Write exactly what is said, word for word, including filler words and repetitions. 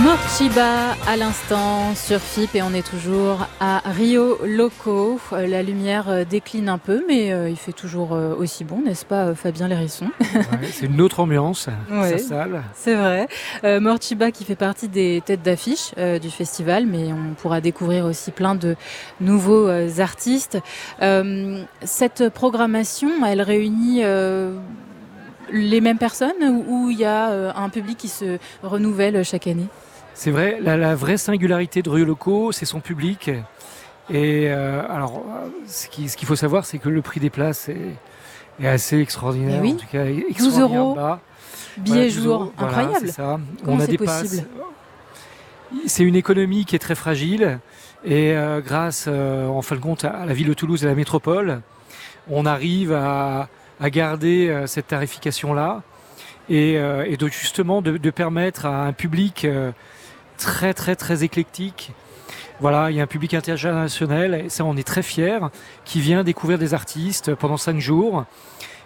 Morchiba à l'instant sur F I P et on est toujours à Rio Loco. La lumière décline un peu mais il fait toujours aussi bon, n'est-ce pas Fabien Lérisson? Ouais, c'est une autre ambiance, ouais, sa salle. C'est vrai. Euh, Morchiba qui fait partie des têtes d'affiche euh, du festival, mais on pourra découvrir aussi plein de nouveaux euh, artistes. Euh, cette programmation, elle réunit... Euh, les mêmes personnes ou il y a euh, un public qui se renouvelle chaque année? C'est vrai, la, la vraie singularité de Rio Loco, c'est son public. Et euh, alors, ce, qui, ce qu'il faut savoir, c'est que le prix des places est, est assez extraordinaire, oui. en tout cas extraordinaire douze euros, bas. Billet voilà, jour, euros, incroyable. Voilà, c'est ça. Comment On a c'est des possible? passes. C'est une économie qui est très fragile et euh, grâce, euh, en fin de compte, à la ville de Toulouse et à la métropole, on arrive à, à garder euh, cette tarification-là et, euh, et de justement de, de permettre à un public euh, très très très éclectique. Voilà, il y a un public international et ça on est très fiers, qui vient découvrir des artistes pendant cinq jours